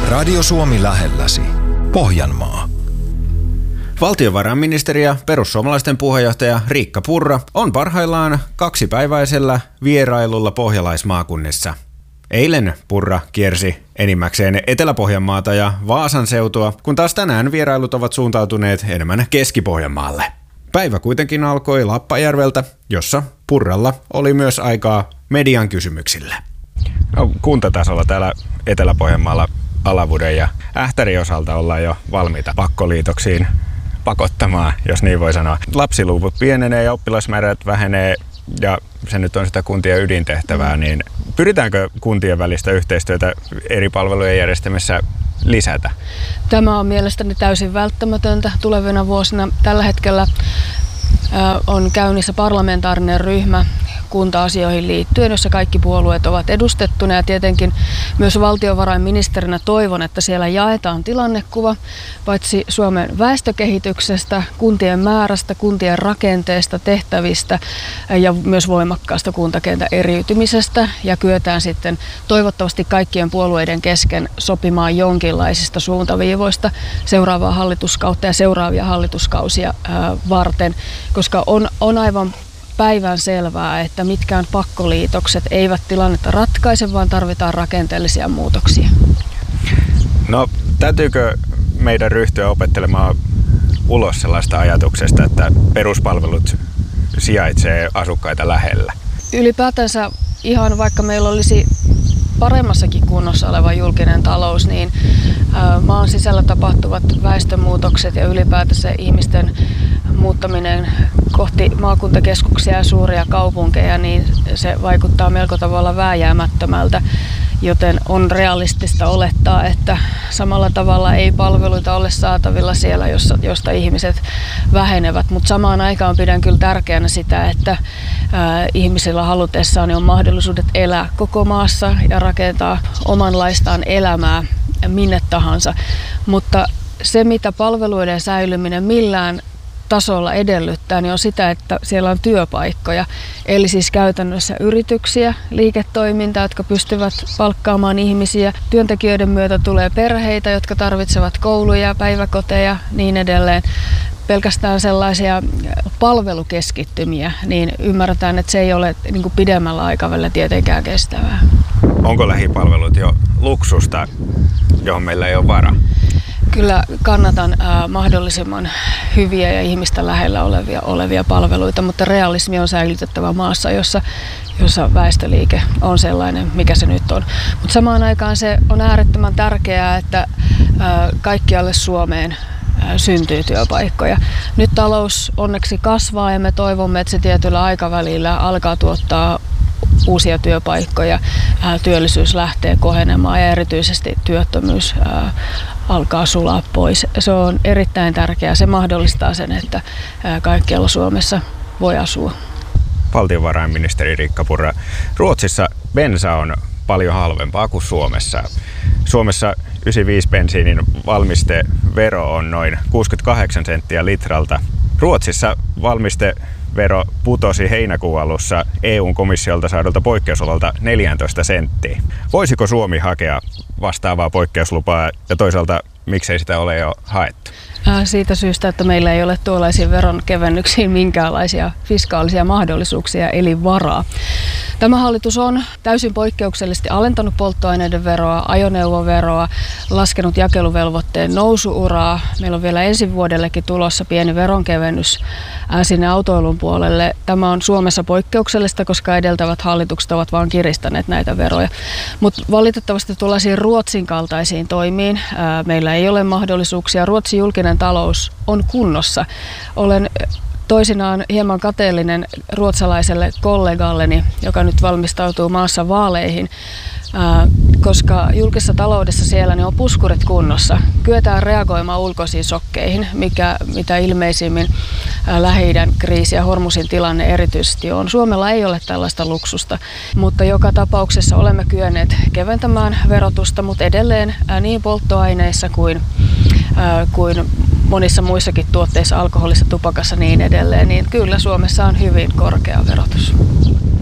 Radio Suomi lähelläsi. Pohjanmaa. Valtiovarainministeri ja perussuomalaisten puheenjohtaja Riikka Purra on parhaillaan 2-päiväisellä vierailulla pohjalaismaakunnissa. Eilen Purra kiersi enimmäkseen Etelä-Pohjanmaata ja Vaasan seutua, kun taas tänään vierailut ovat suuntautuneet enemmän Keski-Pohjanmaalle. Päivä kuitenkin alkoi Lappajärveltä, jossa Purralla oli myös aikaa median kysymyksille. No, kuntatasolla täällä Etelä-Pohjanmaalla Alavuden ja Ähtärin osalta ollaan jo valmiita pakkoliitoksiin pakottamaan, jos niin voi sanoa. Lapsiluvut pienenee ja oppilasmäärät vähenee ja se nyt on sitä kuntien ydintehtävää, niin pyritäänkö kuntien välistä yhteistyötä eri palvelujen järjestämisessä lisätä? Tämä on mielestäni täysin välttämätöntä tulevina vuosina. Tällä hetkellä on käynnissä parlamentaarinen ryhmä kunta-asioihin liittyen, jossa kaikki puolueet ovat edustettuna, ja tietenkin myös valtiovarainministerinä toivon, että siellä jaetaan tilannekuva paitsi Suomen väestökehityksestä, kuntien määrästä, kuntien rakenteesta, tehtävistä ja myös voimakkaasta kuntakentän eriytymisestä, ja kyetään sitten toivottavasti kaikkien puolueiden kesken sopimaan jonkinlaisista suuntaviivoista seuraavaa hallituskautta ja seuraavia hallituskausia varten, koska on aivan päivän selvää, että mitkään pakkoliitokset eivät tilannetta ratkaise, vaan tarvitaan rakenteellisia muutoksia. No, täytyykö meidän ryhtyä opettelemaan ulos sellaista ajatuksesta, että peruspalvelut sijaitsee asukkaita lähellä? Ylipäätänsä ihan vaikka meillä olisi paremmassakin kunnossa oleva julkinen talous, niin maan sisällä tapahtuvat väestömuutokset ja ylipäätänsä ihmisten muuttaminen kohti maakuntakeskuksia ja suuria kaupunkeja, niin se vaikuttaa melko tavalla vääjäämättömältä, joten on realistista olettaa, että samalla tavalla ei palveluita ole saatavilla siellä, josta ihmiset vähenevät, mutta samaan aikaan pidän kyllä tärkeänä sitä, että ihmisillä halutessaan on mahdollisuudet elää koko maassa ja rakentaa omanlaistaan elämää minne tahansa, mutta se mitä palveluiden säilyminen millään tasolla edellyttää, niin on sitä, että siellä on työpaikkoja, eli siis käytännössä yrityksiä, liiketoimintaa, jotka pystyvät palkkaamaan ihmisiä. Työntekijöiden myötä tulee perheitä, jotka tarvitsevat kouluja, päiväkoteja, niin edelleen. Pelkästään sellaisia palvelukeskittymiä, niin ymmärretään, että se ei ole niin kuin pidemmällä aikavälillä tietenkään kestävää. Onko lähipalvelut jo luksusta, johon meillä ei ole varaa? Kyllä kannatan mahdollisimman hyviä ja ihmistä lähellä olevia palveluita, mutta realismi on säilytettävä maassa, jossa väestöliike on sellainen, mikä se nyt on. Mutta samaan aikaan se on äärettömän tärkeää, että kaikkialle Suomeen syntyy työpaikkoja. Nyt talous onneksi kasvaa ja me toivomme, että se tietyllä aikavälillä alkaa tuottaa uusia työpaikkoja, työllisyys lähtee kohenemaan ja erityisesti työttömyys alkaa sulaa pois. Se on erittäin tärkeää. Se mahdollistaa sen, että kaikkialla Suomessa voi asua. Valtiovarainministeri Riikka Purra, Ruotsissa bensa on paljon halvempaa kuin Suomessa. Suomessa 95-bensiinin valmistevero on noin 68 senttiä litralta. Ruotsissa valmistevero putosi heinäkuun alussa EU-komissiolta saadulta poikkeusololta 14 senttiä. Voisiko Suomi hakea vastaavaa poikkeuslupaa ja toisaalta miksei sitä ole jo haettu? Siitä syystä, että meillä ei ole tuollaisiin veronkevennyksiin minkäänlaisia fiskaalisia mahdollisuuksia eli varaa. Tämä hallitus on täysin poikkeuksellisesti alentanut polttoaineiden veroa, ajoneuvoveroa, laskenut jakeluvelvoitteen nousuuraa. Meillä on vielä ensi vuodellekin tulossa pieni veronkevennys sinne autoilun puolelle. Tämä on Suomessa poikkeuksellista, koska edeltävät hallitukset ovat vain kiristäneet näitä veroja. Mutta valitettavasti tuollaisiin Ruotsin kaltaisiin toimiin meillä ei ole mahdollisuuksia. Ruotsin julkinen talous on kunnossa. Olen toisinaan hieman kateellinen ruotsalaiselle kollegalleni, joka nyt valmistautuu maassa vaaleihin, koska julkisessa taloudessa siellä niin on puskurit kunnossa. Kyetään reagoimaan ulkoisiin shokkeihin, mitä ilmeisimmin Lähi-idän kriisi ja Hormusin tilanne erityisesti on. Suomella ei ole tällaista luksusta, mutta joka tapauksessa olemme kyenneet keventämään verotusta, mutta edelleen niin polttoaineissa kuin monissa muissakin tuotteissa, alkoholissa, tupakassa niin edelleen, niin kyllä Suomessa on hyvin korkea verotus.